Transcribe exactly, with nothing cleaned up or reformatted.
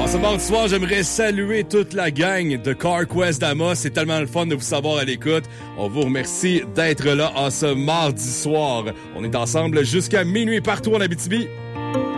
ce mardi soir, j'aimerais saluer toute la gang de CarQuest d'Amos. C'est tellement le fun de vous savoir à l'écoute. On vous remercie d'être là en ce mardi soir. On est ensemble jusqu'à minuit partout en Abitibi.